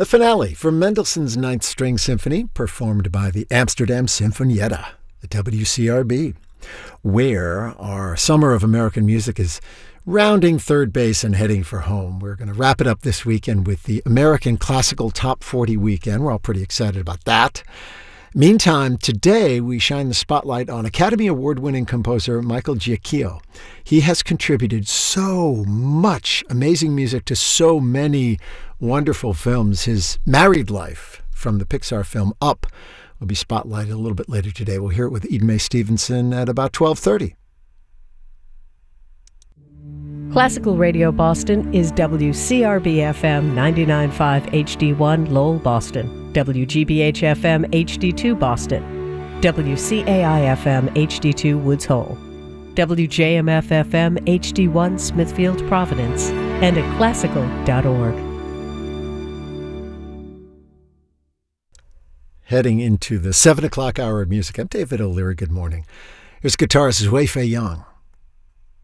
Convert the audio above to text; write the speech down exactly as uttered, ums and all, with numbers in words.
The finale from Mendelssohn's Ninth String Symphony, performed by the Amsterdam Sinfonietta, the W C R B, where our Summer of American Music is rounding third base and heading for home. We're going to wrap it up this weekend with the American Classical Top forty Weekend. We're all pretty excited about that. Meantime, today we shine the spotlight on Academy Award-winning composer Michael Giacchino. He has contributed so much amazing music to so many wonderful films. His married life from the Pixar film Up will be spotlighted a little bit later today. We'll hear it with Eden Mae Stevenson at about twelve thirty. Classical Radio Boston is W C R B F M ninety-nine point five H D one Lowell, Boston, W G B H F M H D two Boston, W C A I F M H D two Woods Hole, W J M F F M H D one Smithfield, Providence, and at classical dot org. Heading into the seven o'clock hour of music, I'm David O'Leary. Good morning. Here's guitarist Wei Fei Yang.